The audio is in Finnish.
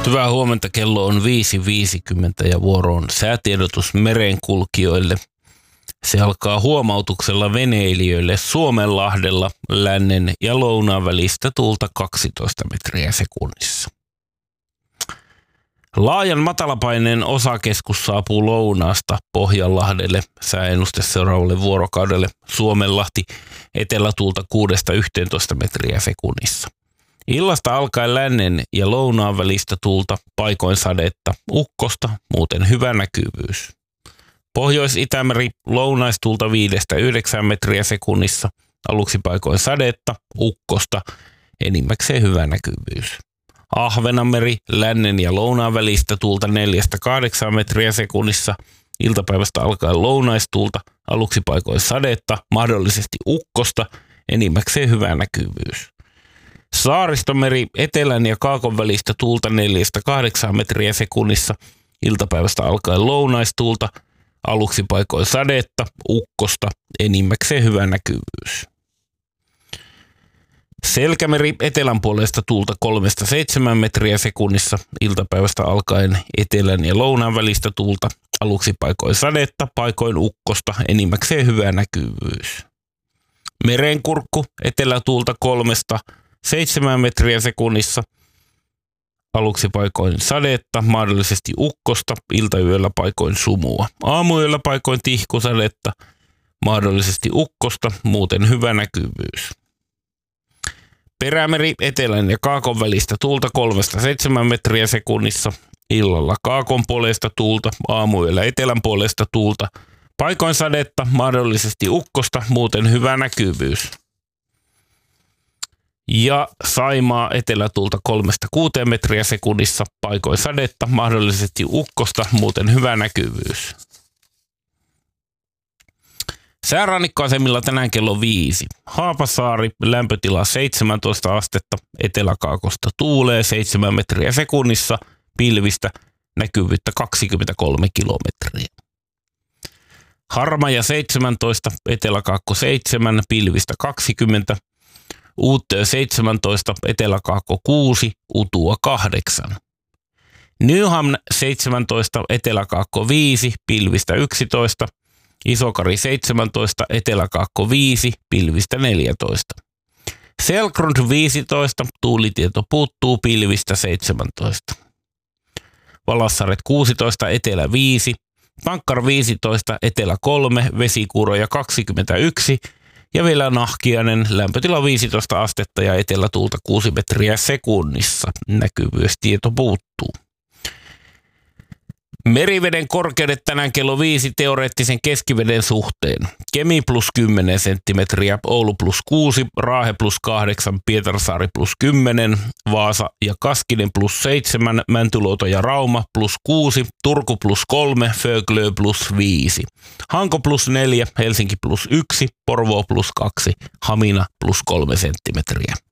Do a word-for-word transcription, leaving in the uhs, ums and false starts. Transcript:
Hyvää huomenta, kello on viisi viisikymmentä ja vuoro on säätiedotus merenkulkijoille. Se alkaa huomautuksella veneilijöille Suomenlahdella lännen ja lounaan välistä tuulta kaksitoista metriä sekunnissa. Laajan matalapaineen osakeskus saapuu lounaasta Pohjanlahdelle. Sääennuste seuraavalle vuorokaudelle Suomenlahti etelätuulta kuudesta yhteentoista metriä sekunnissa. Illasta alkaen lännen ja lounaan välistä tuulta, paikoin sadetta, ukkosta, muuten hyvä näkyvyys. Pohjois-Itämeri lounaistuulta viidestä yhdeksään metriä sekunnissa, aluksi paikoin sadetta, ukkosta, enimmäkseen hyvä näkyvyys. Ahvenanmeri lännen ja lounaan välistä tuulta neljästä kahdeksaan metriä sekunnissa, iltapäivästä alkaen lounaistuulta, aluksi paikoin sadetta, mahdollisesti ukkosta, enimmäkseen hyvä näkyvyys. Saaristomeri etelän ja kaakon välistä tuulta neljästä kahdeksaan metriä sekunnissa, iltapäivästä alkaen lounaistuulta, aluksi paikoin sadetta, ukkosta, enimmäkseen hyvä näkyvyys. Selkämeri etelän puolesta tuulta kolmesta seitsemään metriä sekunnissa, iltapäivästä alkaen etelän ja lounaan välistä tuulta, aluksi paikoin sadetta, paikoin ukkosta, enimmäkseen hyvä näkyvyys. Merenkurkku etelätuulta kolmesta seitsemään metriä sekunnissa, aluksi paikoin sadetta, mahdollisesti ukkosta, iltayöllä paikoin sumua. Aamuyöllä paikoin tihkusadetta, mahdollisesti ukkosta, muuten hyvä näkyvyys. Perämeri etelän ja kaakon välistä tuulta kolmesta seitsemään metriä sekunnissa, illalla kaakon puolesta tuulta, aamuyöllä etelän puolesta tuulta, paikoin sadetta, mahdollisesti ukkosta, muuten hyvä näkyvyys. Ja Saimaa etelätuulta kolmesta kuuteen metriä sekunnissa, paikoin sadetta, mahdollisesti ukkosta, muuten hyvä näkyvyys. Säärannikkoasemilla tänään kello viisi. Haapasaari, lämpötila seitsemäntoista astetta, eteläkaakosta tuulee seitsemän metriä sekunnissa, pilvistä, näkyvyyttä kaksikymmentäkolme kilometriä. Harmaja seitsemäntoista, eteläkaakko seitsemän, pilvistä kaksikymmentä, Uuttöö seitsemäntoista, eteläkaakko kuusi, Utua kahdeksan. Nyhamn seitsemäntoista, eteläkaakko viisi, pilvistä yksitoista, Isokari seitsemäntoista, eteläkaakko viisi, pilvistä neljätoista. Selkrund viisitoista, tuulitieto puuttuu, pilvistä seitsemäntoista. Valassaret kuusitoista, etelä viisi, Pankkar viisitoista, etelä kolme, vesikuuroja kaksikymmentäyksi ja vielä Nahkiainen, lämpötila viisitoista astetta ja etelätuulta kuusi metriä sekunnissa. Näkyvyystieto puuttuu. Meriveden korkeudet tänään kello viisi teoreettisen keskiveden suhteen. Kemi plus kymmenen senttimetriä, Oulu plus kuusi, Raahe plus kahdeksan, Pietarsaari plus kymmenen, Vaasa ja Kaskinen plus seitsemän, Mäntyluoto ja Rauma plus kuusi, Turku plus kolme, Föglö plus viisi. Hanko plus neljä, Helsinki plus yksi, Porvoo plus kaksi, Hamina plus kolme senttimetriä.